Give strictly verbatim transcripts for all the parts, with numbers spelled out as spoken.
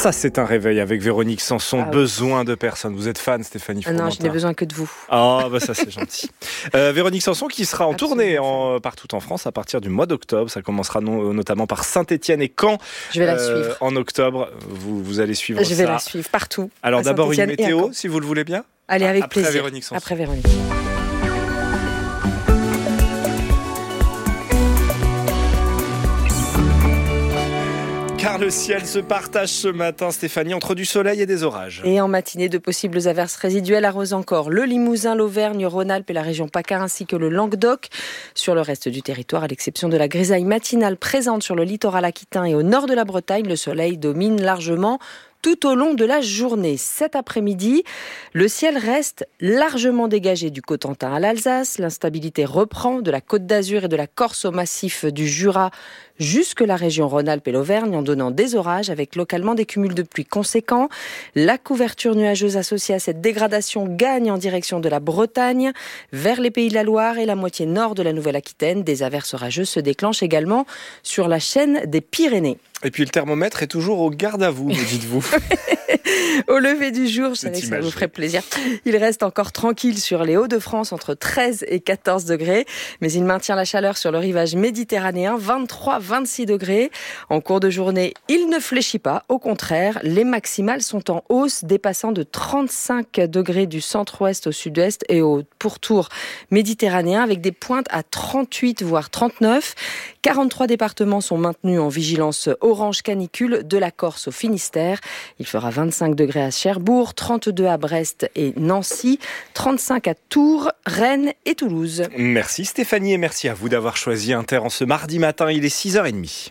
Ça, c'est un réveil avec Véronique Sanson. Ah, besoin oui. de personne. Vous êtes fan, Stéphanie Fromentin? Non, je n'ai besoin que de vous. Ah, bah ça, c'est gentil. Euh, Véronique Sanson qui sera en Absolument. tournée en, partout en France à partir du mois d'octobre. Ça commencera no, notamment par Saint-Étienne et Caen. Je vais la euh, suivre. En octobre, vous, vous allez suivre je ça. Je vais la suivre partout. Alors d'abord une météo, si vous le voulez bien. Allez, avec Après plaisir. Véronique Sanson. Après Véronique. Car le ciel se partage ce matin, Stéphanie, entre du soleil et des orages. Et en matinée, de possibles averses résiduelles arrosent encore le Limousin, l'Auvergne, Rhône-Alpes et la région PACA, ainsi que le Languedoc. Sur le reste du territoire, à l'exception de la grisaille matinale présente sur le littoral aquitain et au nord de la Bretagne, le soleil domine largement tout au long de la journée. Cet après-midi, le ciel reste largement dégagé du Cotentin à l'Alsace. L'instabilité reprend de la Côte d'Azur et de la Corse au massif du Jura jusque la région Rhône-Alpes et l'Auvergne, en donnant des orages avec localement des cumuls de pluie conséquents. La couverture nuageuse associée à cette dégradation gagne en direction de la Bretagne, vers les Pays de la Loire et la moitié nord de la Nouvelle-Aquitaine. Des averses orageuses se déclenchent également sur la chaîne des Pyrénées. Et puis le thermomètre est toujours au garde à vous, me dites-vous. Au lever du jour, je savais que ça vous ferait plaisir. Il reste encore tranquille sur les Hauts-de-France, entre treize et quatorze degrés. Mais il maintient la chaleur sur le rivage méditerranéen, vingt-trois à vingt-six degrés. En cours de journée, il ne fléchit pas. Au contraire, les maximales sont en hausse, dépassant de trente-cinq degrés du centre-ouest au sud-est et au pourtour méditerranéen, avec des pointes à trente-huit voire trente-neuf. quarante-trois départements sont maintenus en vigilance orange canicule, de la Corse au Finistère. Il fera vingt-cinq degrés à Cherbourg, trente-deux à Brest et Nancy, trente-cinq à Tours, Rennes et Toulouse. Merci Stéphanie et merci à vous d'avoir choisi Inter en ce mardi matin. Il est six heures trente.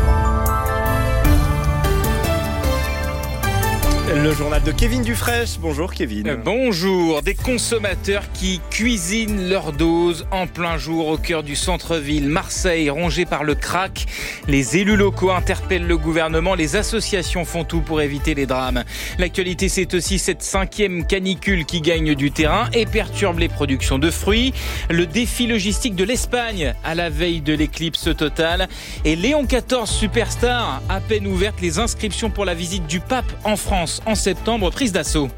Le journal de Kevin Dufresne. Bonjour Kevin. Euh, bonjour. Des consommateurs qui cuisinent leur dose en plein jour au cœur du centre-ville. Marseille, rongé par le crack. Les élus locaux interpellent le gouvernement. Les associations font tout pour éviter les drames. L'actualité, c'est aussi cette cinquième canicule qui gagne du terrain et perturbe les productions de fruits. Le défi logistique de l'Espagne à la veille de l'éclipse totale. Et Léon quatorze Superstar, à peine ouvertes les inscriptions pour la visite du pape en France en septembre, prise d'assaut.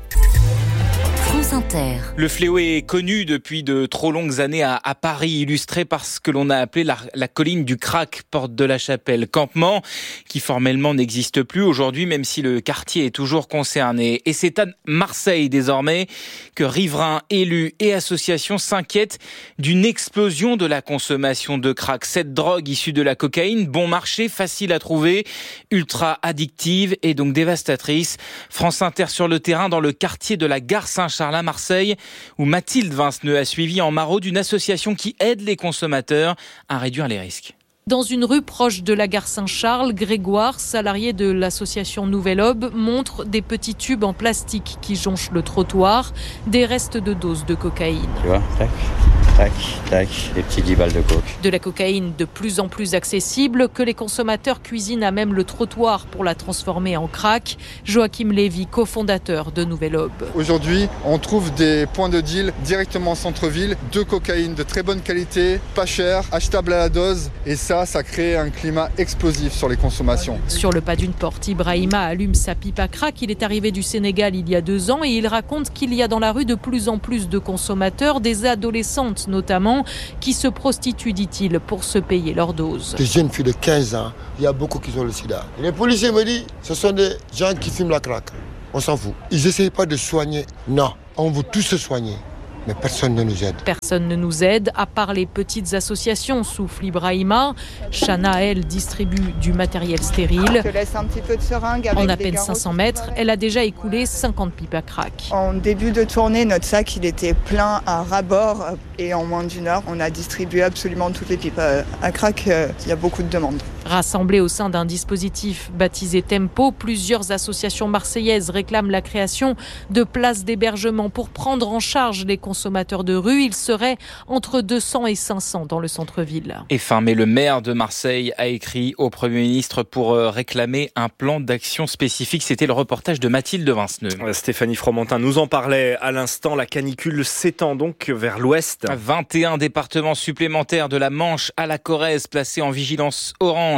France Inter. Le fléau est connu depuis de trop longues années à, à Paris, illustré par ce que l'on a appelé la, la colline du crack, porte de la Chapelle. Campement qui formellement n'existe plus aujourd'hui, même si le quartier est toujours concerné. Et c'est à Marseille désormais que riverains, élus et associations s'inquiètent d'une explosion de la consommation de crack. Cette drogue issue de la cocaïne, bon marché, facile à trouver, ultra addictive et donc dévastatrice. France Inter sur le terrain dans le quartier de la Gare Saint-Charles à Marseille, où Mathilde Vinceneux a suivi en maraud d'une association qui aide les consommateurs à réduire les risques. Dans une rue proche de la gare Saint-Charles, Grégoire, salarié de l'association Nouvelle Aube, montre des petits tubes en plastique qui jonchent le trottoir, des restes de doses de cocaïne. Tu vois, tac, tac, tac, des petits dix balles de coke. De la cocaïne de plus en plus accessible, que les consommateurs cuisinent à même le trottoir pour la transformer en crack. Joachim Lévy, cofondateur de Nouvelle Aube. Aujourd'hui, on trouve des points de deal directement en centre-ville, de cocaïne de très bonne qualité, pas cher, achetable à la dose, et ça, ça crée un climat explosif sur les consommations. Sur le pas d'une porte, Ibrahima allume sa pipe à crack. Il est arrivé du Sénégal il y a deux ans et il raconte qu'il y a dans la rue de plus en plus de consommateurs, des adolescentes notamment, qui se prostituent, dit-il, pour se payer leur dose. Des jeunes filles de quinze ans, il y a beaucoup qui ont le sida. Et les policiers me disent, ce sont des gens qui fument la crack. On s'en fout. Ils n'essayent pas de soigner. Non, on veut tous se soigner. Mais personne ne nous aide. Personne ne nous aide, à part les petites associations, souffle Ibrahima. Chana, elle, distribue du matériel stérile. Je laisse un petit peu de seringue avec en à peine cinq cents mètres, elle a déjà écoulé cinquante pipes à crack. En début de tournée, notre sac il était plein à ras-bord et en moins d'une heure, on a distribué absolument toutes les pipes à crack. Il y a beaucoup de demandes. Rassemblés au sein d'un dispositif baptisé Tempo, plusieurs associations marseillaises réclament la création de places d'hébergement pour prendre en charge les consommateurs de rue. Il serait entre deux cents et cinq cents dans le centre-ville. Et fin mai, le maire de Marseille a écrit au Premier ministre pour réclamer un plan d'action spécifique. C'était le reportage de Mathilde Vinceneux. Stéphanie Fromentin nous en parlait à l'instant. La canicule s'étend donc vers l'ouest. vingt et un départements supplémentaires de la Manche à la Corrèze placés en vigilance orange.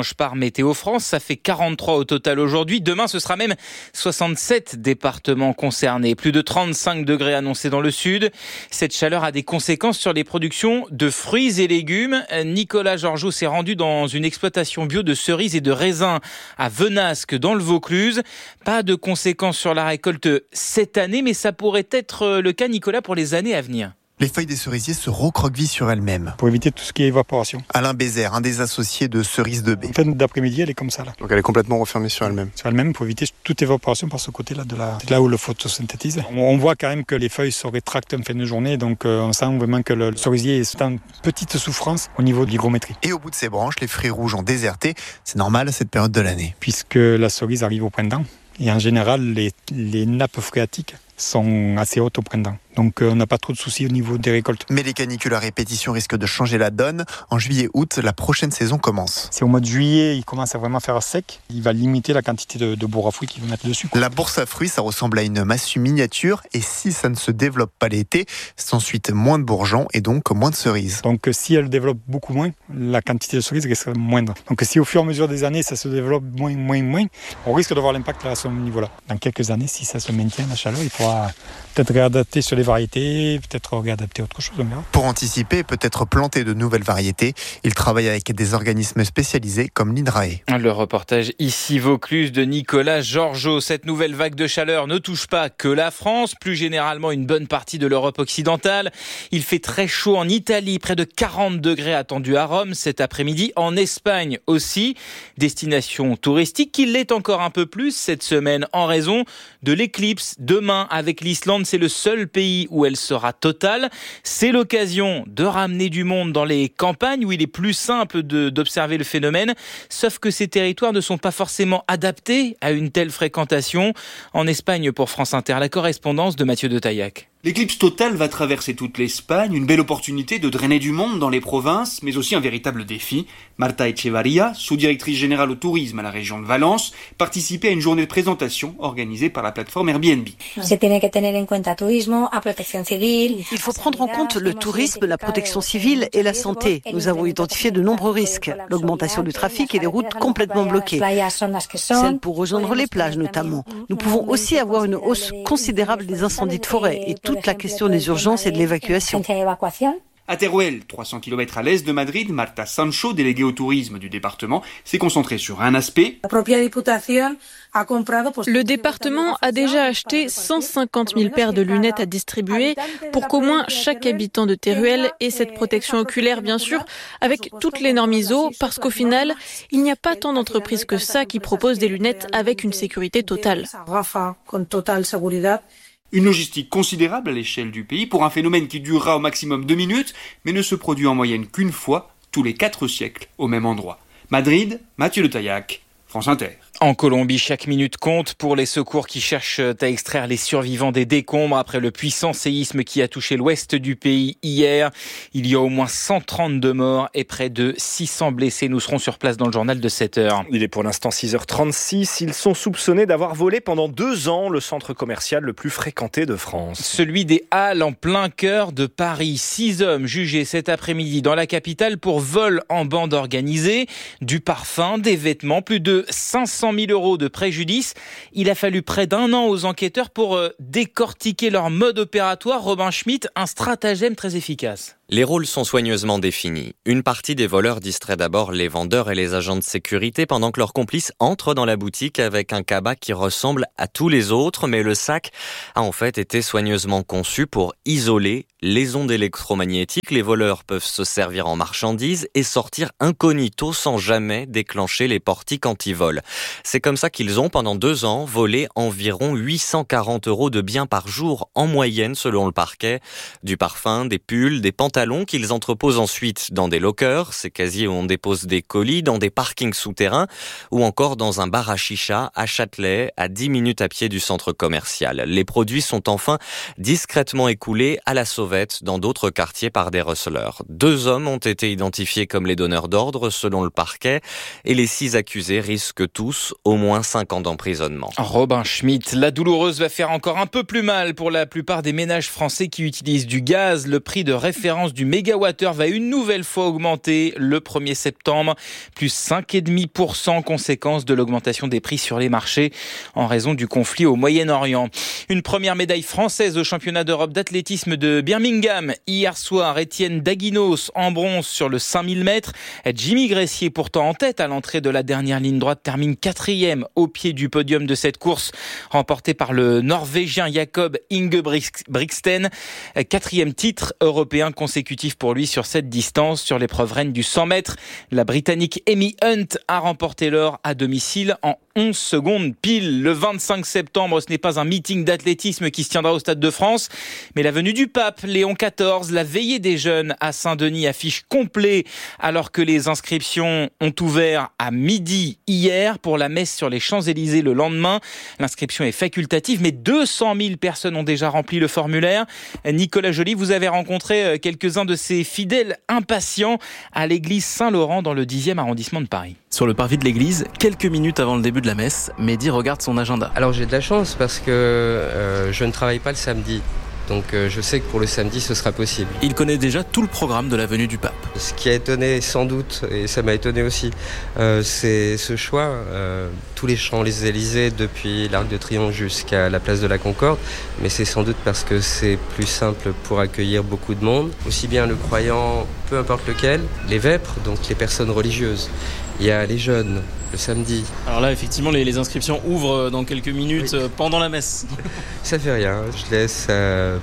dimanche par Météo France. Ça fait quarante-trois au total aujourd'hui. Demain, ce sera même soixante-sept départements concernés. Plus de trente-cinq degrés annoncés dans le sud. Cette chaleur a des conséquences sur les productions de fruits et légumes. Nicolas Georgeot s'est rendu dans une exploitation bio de cerises et de raisins à Venasque dans le Vaucluse. Pas de conséquences sur la récolte cette année, mais ça pourrait être le cas, Nicolas, pour les années à venir. Les feuilles des cerisiers se recroquevillent sur elles-mêmes. Pour éviter tout ce qui est évaporation. Alain Bézère, un des associés de Cerise de Baie. En fin d'après-midi, elle est comme ça là. Donc elle est complètement refermée sur elle-même. Sur elle-même pour éviter toute évaporation par ce côté-là, de la, de là où le photosynthétise. On voit quand même que les feuilles se rétractent en fin de journée, donc on sent vraiment que le cerisier est en petite souffrance au niveau de l'hygrométrie. Et au bout de ses branches, les fruits rouges ont déserté. C'est normal à cette période de l'année. Puisque la cerise arrive au printemps. Et en général, les, les nappes phréatiques sont assez hautes au printemps. Donc on n'a pas trop de soucis au niveau des récoltes. Mais les canicules à répétition risquent de changer la donne. En juillet-août, la prochaine saison commence. C'est au mois de juillet, il commence à vraiment faire sec. Il va limiter la quantité de, de bourre à fruits qu'il va mettre dessus. La bourse à fruits, ça ressemble à une massue miniature. Et si ça ne se développe pas l'été, c'est ensuite moins de bourgeons et donc moins de cerises. Donc si elle développe beaucoup moins, la quantité de cerises risque moindre. Donc si au fur et à mesure des années, ça se développe moins, moins, moins, on risque d'avoir l'impact à ce niveau-là. Dans quelques années, si ça se maintient, la chaleur, il faudra peut-être réadapter sur les variétés, peut-être réadapter autre chose. Pour anticiper, peut-être planter de nouvelles variétés. Il travaille avec des organismes spécialisés comme l'I N R A E. Le reportage ici Vaucluse de Nicolas Georgeot. Cette nouvelle vague de chaleur ne touche pas que la France, plus généralement une bonne partie de l'Europe occidentale. Il fait très chaud en Italie, près de quarante degrés attendus à Rome cet après-midi. En Espagne aussi, destination touristique qui l'est encore un peu plus cette semaine en raison de l'éclipse. Demain, avec l'Islande, c'est le seul pays où elle sera totale. C'est l'occasion de ramener du monde dans les campagnes où il est plus simple de, d'observer le phénomène. Sauf que ces territoires ne sont pas forcément adaptés à une telle fréquentation. En Espagne, pour France Inter, la correspondance de Mathieu de Taillac. L'éclipse totale va traverser toute l'Espagne, une belle opportunité de drainer du monde dans les provinces, mais aussi un véritable défi. Marta Echevarria, sous-directrice générale au tourisme à la région de Valence, participait à une journée de présentation organisée par la plateforme Airbnb. Il faut prendre en compte le tourisme, la protection civile et la santé. Nous avons identifié de nombreux risques, l'augmentation du trafic et des routes complètement bloquées, celles pour rejoindre les plages notamment. Nous pouvons aussi avoir une hausse considérable des incendies de forêt et toute la question des urgences et de l'évacuation. À Teruel, trois cents kilomètres à l'est de Madrid, Marta Sancho, déléguée au tourisme du département, s'est concentrée sur un aspect. Le département a déjà acheté cent cinquante mille paires de lunettes à distribuer pour qu'au moins chaque habitant de Teruel ait cette protection oculaire, bien sûr, avec toutes les normes I S O, parce qu'au final, il n'y a pas tant d'entreprises que ça qui proposent des lunettes avec une sécurité totale. Une logistique considérable à l'échelle du pays pour un phénomène qui durera au maximum deux minutes, mais ne se produit en moyenne qu'une fois tous les quatre siècles au même endroit. Madrid, Mathieu de Taillac, France Inter. En Colombie, chaque minute compte pour les secours qui cherchent à extraire les survivants des décombres après le puissant séisme qui a touché l'ouest du pays hier. Il y a au moins cent trente-deux morts et près de six cents blessés. Nous serons sur place dans le journal de sept heures. Il est pour l'instant six heures trente-six. Ils sont soupçonnés d'avoir volé pendant deux ans le centre commercial le plus fréquenté de France. Celui des Halles en plein cœur de Paris. Six hommes jugés cet après-midi dans la capitale pour vol en bande organisée. Du parfum, des vêtements, plus de cinq cent mille euros de préjudice. Il a fallu près d'un an aux enquêteurs pour euh, décortiquer leur mode opératoire. Robin Schmitt, un stratagème très efficace. Les rôles sont soigneusement définis. Une partie des voleurs distrait d'abord les vendeurs et les agents de sécurité pendant que leurs complices entrent dans la boutique avec un cabas qui ressemble à tous les autres, mais le sac a en fait été soigneusement conçu pour isoler les ondes électromagnétiques. Les voleurs peuvent se servir en marchandises et sortir incognito sans jamais déclencher les portiques anti-vol. C'est comme ça qu'ils ont, pendant deux ans, volé environ huit cent quarante euros de biens par jour en moyenne selon le parquet. Du parfum, des pulls, des pantalons qu'ils entreposent ensuite dans des lockers, ces casiers où on dépose des colis, dans des parkings souterrains ou encore dans un bar à chicha à Châtelet, à dix minutes à pied du centre commercial. Les produits sont enfin discrètement écoulés à la sauvette crevettes dans d'autres quartiers par des receleurs. Deux hommes ont été identifiés comme les donneurs d'ordre selon le parquet et les six accusés risquent tous au moins cinq ans d'emprisonnement. Robin Schmitt, la douloureuse va faire encore un peu plus mal pour la plupart des ménages français qui utilisent du gaz. Le prix de référence du mégawattheure va une nouvelle fois augmenter le premier septembre, plus cinq virgule cinq pour cent, conséquence de l'augmentation des prix sur les marchés en raison du conflit au Moyen-Orient. Une première médaille française au championnat d'Europe d'athlétisme de Birmingham. Hier soir, Étienne Daguinos en bronze sur le cinq mille mètres. Jimmy Gressier, pourtant en tête à l'entrée de la dernière ligne droite, termine quatrième au pied du podium de cette course, remportée par le Norvégien Jakob Ingebrigtsen. Quatrième titre européen consécutif pour lui sur cette distance. Sur l'épreuve reine du cent mètres, la Britannique Amy Hunt a remporté l'or à domicile en onze secondes pile. Le vingt-cinq septembre, ce n'est pas un meeting d'athlétisme qui se tiendra au Stade de France, mais la venue du pape Léon quatorze, la veillée des jeunes à Saint-Denis affiche complet alors que les inscriptions ont ouvert à midi hier pour la messe sur les Champs-Élysées le lendemain. L'inscription est facultative, mais deux cent mille personnes ont déjà rempli le formulaire. Nicolas Joly, vous avez rencontré quelques-uns de ces fidèles impatients à l'église Saint-Laurent dans le dixième arrondissement de Paris. Sur le parvis de l'église, quelques minutes avant le début de la messe, Mehdi regarde son agenda. Alors j'ai de la chance parce que euh, je ne travaille pas le samedi. Donc euh, je sais que pour le samedi, ce sera possible. Il connaît déjà tout le programme de la venue du pape. Ce qui a étonné sans doute, et ça m'a étonné aussi, euh, c'est ce choix. Euh, tous les Champs-Élysées depuis l'Arc de Triomphe jusqu'à la place de la Concorde. Mais c'est sans doute parce que c'est plus simple pour accueillir beaucoup de monde. Aussi bien le croyant, peu importe lequel, les vêpres, donc les personnes religieuses. Il y a les jeunes, le samedi. Alors là, effectivement, les, les inscriptions ouvrent dans quelques minutes, oui. Pendant la messe. Ça fait rien. Je laisse euh,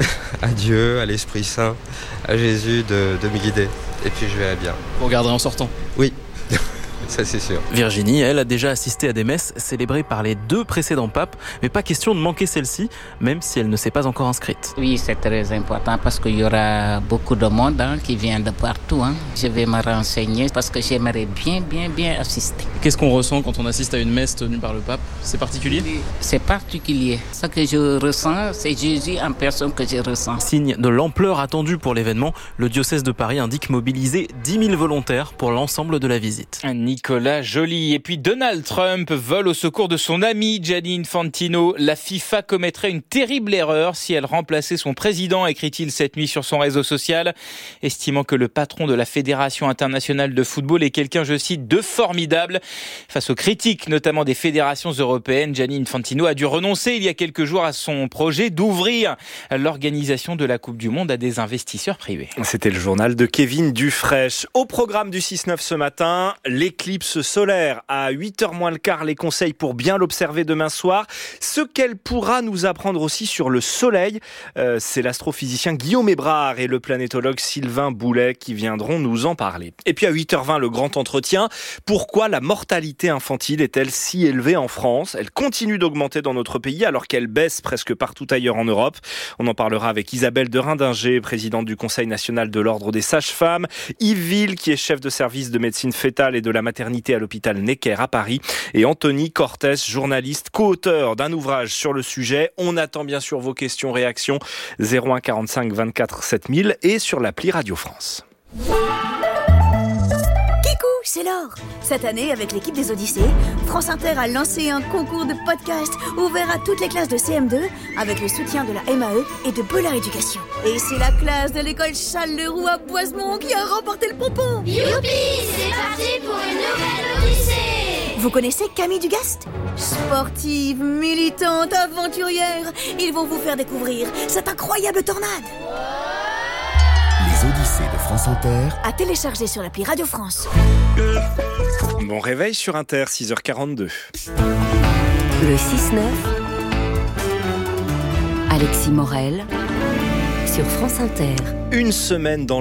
à Dieu, à l'Esprit Saint, à Jésus de, de me guider. Et puis je verrai bien. Vous regarderez en sortant ? Oui. Ça c'est sûr. Virginie, elle, a déjà assisté à des messes célébrées par les deux précédents papes, mais pas question de manquer celle-ci, même si elle ne s'est pas encore inscrite. Oui, c'est très important parce qu'il y aura beaucoup de monde hein, qui vient de partout. Hein. Je vais me renseigner parce que j'aimerais bien, bien, bien assister. Qu'est-ce qu'on ressent quand on assiste à une messe tenue par le pape ? C'est particulier ? Oui, c'est particulier. Ce que je ressens, c'est Jésus en personne que je ressens. Signe de l'ampleur attendue pour l'événement, le diocèse de Paris indique mobiliser dix mille volontaires pour l'ensemble de la visite. Nicolas Joly. Et puis Donald Trump vole au secours de son ami Gianni Infantino. La FIFA commettrait une terrible erreur si elle remplaçait son président, écrit-il cette nuit sur son réseau social, estimant que le patron de la Fédération internationale de football est quelqu'un, je cite, de formidable. Face aux critiques, notamment des fédérations européennes, Gianni Infantino a dû renoncer il y a quelques jours à son projet d'ouvrir l'organisation de la Coupe du Monde à des investisseurs privés. C'était le journal de Kevin Dufraîche. Au programme du six neuf ce matin, l'éclipse solaire à huit heures moins le quart, les conseils pour bien l'observer demain soir. Ce qu'elle pourra nous apprendre aussi sur le soleil, euh, c'est l'astrophysicien Guillaume Hébrard et le planétologue Sylvain Boulet qui viendront nous en parler. Et puis à huit heures vingt, le grand entretien. Pourquoi la mortalité infantile est-elle si élevée en France ? Elle continue d'augmenter dans notre pays alors qu'elle baisse presque partout ailleurs en Europe. On en parlera avec Isabelle de Rindinger, présidente du Conseil national de l'Ordre des sages-femmes, Yves Ville, qui est chef de service de médecine fœtale et de la maternité à l'hôpital Necker à Paris, et Anthony Cortés, journaliste, co-auteur d'un ouvrage sur le sujet. On attend bien sûr vos questions, réactions, zéro un quarante-cinq vingt-quatre sept mille et sur l'appli Radio France. C'est l'or. Cette année, avec l'équipe des Odyssées, France Inter a lancé un concours de podcast ouvert à toutes les classes de C M deux avec le soutien de la M A E et de Bollard Éducation. Et c'est la classe de l'école Charles-Leroux à Boisemont qui a remporté le pompon. Youpi, c'est parti pour une nouvelle Odyssée. Vous connaissez Camille Dugast ? Sportive, militante, aventurière, ils vont vous faire découvrir cette incroyable tornade. Les Odyssées de France Inter, à télécharger sur l'appli Radio France. Bon réveil sur Inter, six heures quarante-deux. Le six neuf, Alexis Morel, sur France Inter. Une semaine dans